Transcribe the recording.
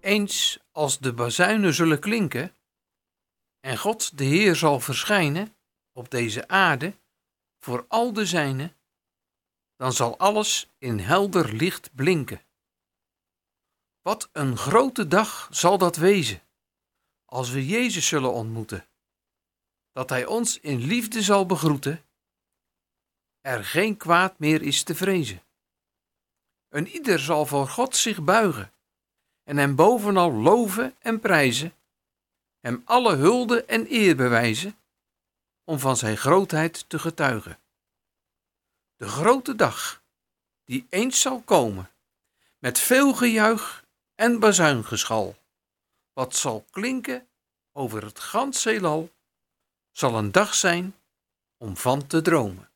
Eens als de bazuinen zullen klinken en God de Heer zal verschijnen op deze aarde voor al de zijnen, dan zal alles in helder licht blinken. Wat een grote dag zal dat wezen, als we Jezus zullen ontmoeten, dat Hij ons in liefde zal begroeten, er geen kwaad meer is te vrezen. Een ieder zal voor God zich buigen en Hem bovenal loven en prijzen, Hem alle hulde en eer bewijzen, om van Zijn grootheid te getuigen. De grote dag, die eens zal komen, met veel gejuich en bazuingeschal, wat zal klinken over het gans heelal, zal een dag zijn om van te dromen.